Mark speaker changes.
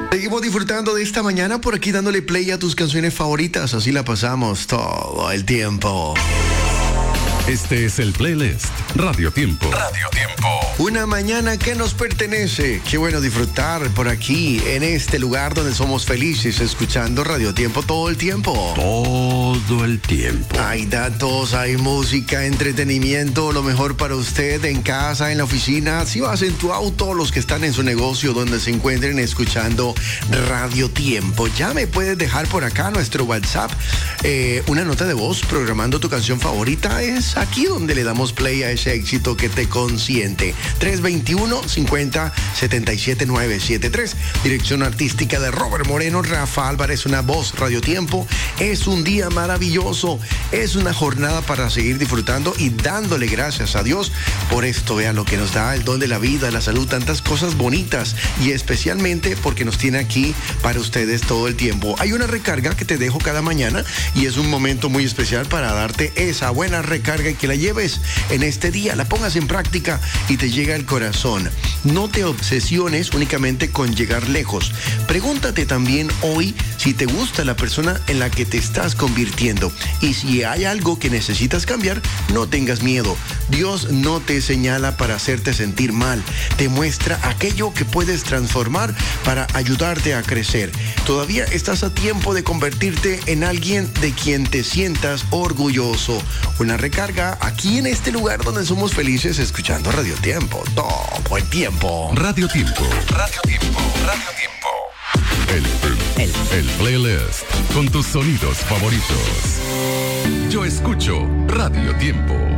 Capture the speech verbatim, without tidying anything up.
Speaker 1: Seguimos disfrutando de esta mañana por aquí dándole play a tus canciones favoritas, así la pasamos todo el tiempo.
Speaker 2: Este es el playlist Radio Tiempo. Radio Tiempo.
Speaker 1: Una mañana que nos pertenece. Qué bueno disfrutar por aquí, en este lugar donde somos felices, escuchando Radio Tiempo todo el tiempo.
Speaker 2: Todo el tiempo.
Speaker 1: Hay datos, hay música, entretenimiento, lo mejor para usted en casa, en la oficina. Si vas en tu auto, los que están en su negocio, donde se encuentren escuchando Radio Tiempo. Ya me puedes dejar por acá nuestro WhatsApp eh, una nota de voz programando tu canción favorita. Es aquí donde le damos play a ese éxito que te consiente. tres dos uno, cinco cero, siete siete nueve siete tres. Dirección artística de Robert Moreno, Rafa Álvarez, una voz, Radio Tiempo. Es un día maravilloso. Es una jornada para seguir disfrutando y dándole gracias a Dios por esto. Vea lo que nos da, el don de la vida, la salud, tantas cosas bonitas, y especialmente porque nos tiene aquí para ustedes todo el tiempo. Hay una recarga que te dejo cada mañana y es un momento muy especial para darte esa buena recarga y que la lleves en este día, la pongas en práctica y te llega al corazón. No te obsesiones únicamente con llegar lejos. Pregúntate también hoy si te gusta la persona en la que te estás convirtiendo, y si hay algo que necesitas cambiar, no tengas miedo. Dios no te señala para hacerte sentir mal, te muestra aquello que puedes transformar para ayudarte a crecer. Todavía estás a tiempo de convertirte en alguien de quien te sientas orgulloso. Una recarga aquí en este lugar donde somos felices, escuchando Radio Tiempo todo el tiempo.
Speaker 2: Radio Tiempo. Radio Tiempo. Radio Tiempo. El, el, el, el playlist con tus sonidos favoritos. Yo escucho Radio Tiempo.